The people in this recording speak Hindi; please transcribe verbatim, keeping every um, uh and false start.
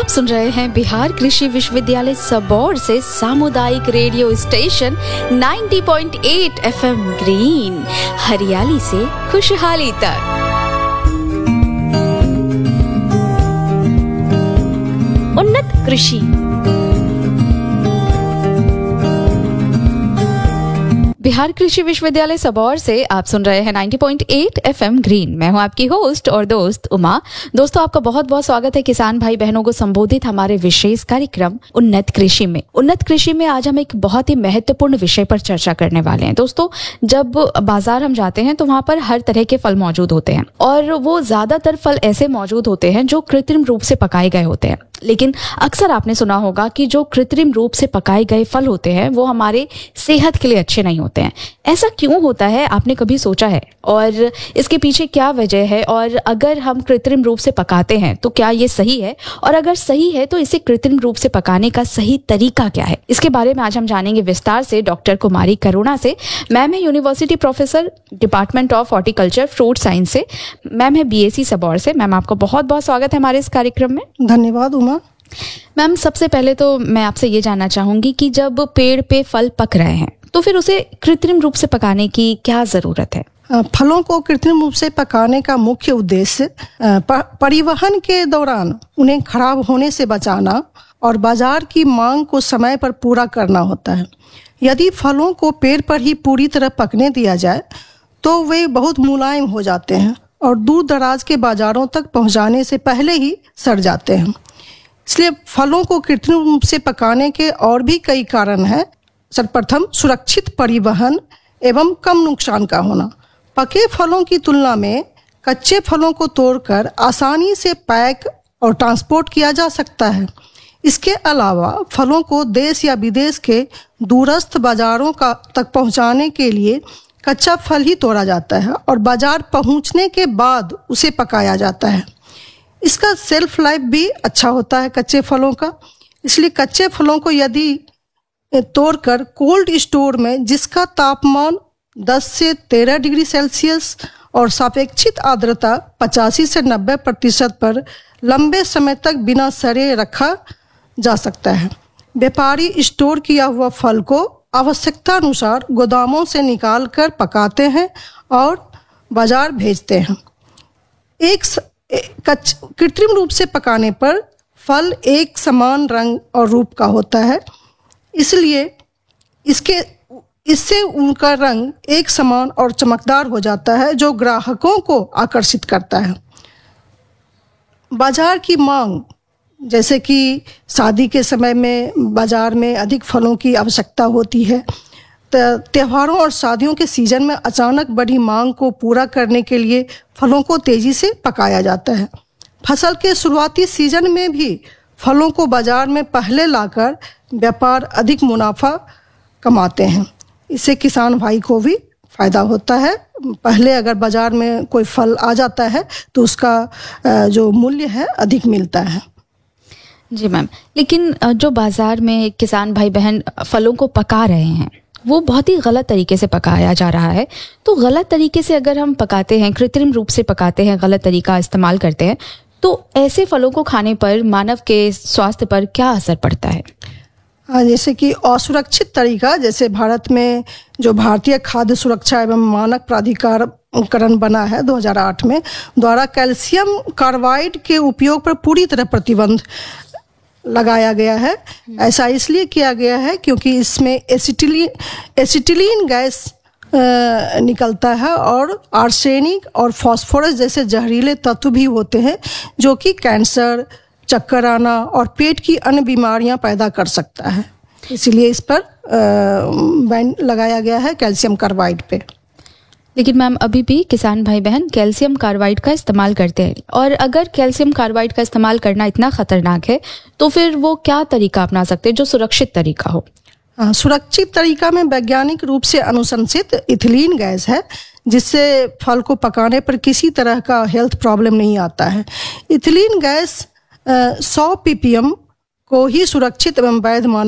आप सुन रहे हैं बिहार कृषि विश्वविद्यालय सबौर से सामुदायिक रेडियो स्टेशन नब्बे पॉइंट आठ एफएम ग्रीन, हरियाली से खुशहाली तक। उन्नत कृषि। बिहार कृषि विश्वविद्यालय सबौर से आप सुन रहे हैं नब्बे पॉइंट आठ एफएम ग्रीन। मैं हूं आपकी होस्ट और दोस्त उमा। दोस्तों, आपका बहुत बहुत स्वागत है किसान भाई बहनों को संबोधित हमारे विशेष कार्यक्रम उन्नत कृषि में। उन्नत कृषि में आज हम एक बहुत ही महत्वपूर्ण विषय पर चर्चा करने वाले हैं। दोस्तों, जब बाजार हम जाते हैं तो वहां पर हर तरह के फल मौजूद होते हैं और वो ज्यादातर फल ऐसे मौजूद होते हैं जो कृत्रिम रूप से पकाए गए होते हैं। लेकिन अक्सर आपने सुना होगा कि जो कृत्रिम रूप से पकाए गए फल होते हैं वो हमारे सेहत के लिए अच्छे नहीं होते हैं। ऐसा क्यों होता है, आपने कभी सोचा है? और इसके पीछे क्या वजह है? और अगर हम कृत्रिम रूप से पकाते हैं तो क्या ये सही है? और अगर सही है तो इसे कृत्रिम रूप से पकाने का सही तरीका क्या है? इसके बारे में आज हम जानेंगे विस्तार से डॉक्टर कुमारी करुणा से। मैम है university professor, department of horticulture, fruit science से। मैम है बीएससी सबौर से। मैम, आपका बहुत बहुत स्वागत है हमारे इस कार्यक्रम में। धन्यवाद उमा। मैम, सबसे पहले तो मैं आपसे ये जानना चाहूंगी कि जब पेड़ पे फल पक रहे हैं तो फिर उसे कृत्रिम रूप से पकाने की क्या जरूरत है? फलों को कृत्रिम रूप से पकाने का मुख्य उद्देश्य परिवहन के दौरान उन्हें खराब होने से बचाना और बाजार की मांग को समय पर पूरा करना होता है। यदि फलों को पेड़ पर ही पूरी तरह पकने दिया जाए तो वे बहुत मुलायम हो जाते हैं और दूर दराज के बाजारों तक पहुंचाने से पहले ही सड़ जाते हैं। इसलिए फलों को कृत्रिम रूप से पकाने के और भी कई कारण हैं। सर्वप्रथम, सुरक्षित परिवहन एवं कम नुकसान का होना। पके फलों की तुलना में कच्चे फलों को तोड़कर आसानी से पैक और ट्रांसपोर्ट किया जा सकता है। इसके अलावा फलों को देश या विदेश के दूरस्थ बाजारों का तक पहुंचाने के लिए कच्चा फल ही तोड़ा जाता है और बाजार पहुंचने के बाद उसे पकाया जाता है। इसका सेल्फ लाइफ भी अच्छा होता है कच्चे फलों का। इसलिए कच्चे फलों को यदि तोड़कर कोल्ड स्टोर में, जिसका तापमान दस से तेरह डिग्री सेल्सियस और सापेक्षिक आर्द्रता पचासी से नब्बे प्रतिशत पर लंबे समय तक बिना सड़े रखा जा सकता है। व्यापारी स्टोर किया हुआ फल को आवश्यकता अनुसार गोदामों से निकाल कर पकाते हैं और बाजार भेजते हैं। एक कृत्रिम रूप से पकाने पर फल एक समान रंग और रूप का होता है, इसलिए इसके इससे उनका रंग एक समान और चमकदार हो जाता है, जो ग्राहकों को आकर्षित करता है। बाजार की मांग, जैसे कि शादी के समय में बाजार में अधिक फलों की आवश्यकता होती है, त्योहारों और शादियों के सीजन में अचानक बढ़ी मांग को पूरा करने के लिए फलों को तेजी से पकाया जाता है। फसल के शुरुआती सीजन में भी फलों को बाजार में पहले लाकर व्यापार अधिक मुनाफा कमाते हैं। इससे किसान भाई को भी फायदा होता है। पहले अगर बाजार में कोई फल आ जाता है तो उसका जो मूल्य है अधिक मिलता है। जी मैम, लेकिन जो बाजार में किसान भाई बहन फलों को पका रहे हैं वो बहुत ही गलत तरीके से पकाया जा रहा है। तो गलत तरीके से अगर हम पकाते हैं, कृत्रिम रूप से पकाते हैं, गलत तरीका इस्तेमाल करते हैं, तो ऐसे फलों को खाने पर मानव के स्वास्थ्य पर क्या असर पड़ता है? जैसे कि असुरक्षित तरीका, जैसे भारत में जो भारतीय खाद्य सुरक्षा एवं मानक प्राधिकरण बना है दो हज़ार आठ में, द्वारा कैल्शियम कार्बाइड के उपयोग पर पूरी तरह प्रतिबंध लगाया गया है। ऐसा इसलिए किया गया है क्योंकि इसमें एसिटिलीन एसिटिलीन गैस निकलता है और आर्सेनिक और फास्फोरस जैसे जहरीले तत्व भी होते हैं, जो कि कैंसर, चक्कर आना और पेट की अन्य बीमारियां पैदा कर सकता है। इसलिए इस पर बैन लगाया गया है कैल्शियम कार्बाइड पे। लेकिन मैम, अभी भी किसान भाई बहन कैल्शियम कार्बाइड का इस्तेमाल करते हैं, और अगर कैल्शियम कार्बाइड का इस्तेमाल करना इतना खतरनाक है तो फिर वो क्या तरीका अपना सकते हैं जो सुरक्षित तरीका हो? हाँ, सुरक्षित तरीका में वैज्ञानिक रूप से अनुशंसित इथिलीन गैस है, जिससे फल को पकाने पर किसी तरह का हेल्थ प्रॉब्लम नहीं आता है। इथिलीन गैस सौ पीपीएम को ही सुरक्षित एवं वैध माना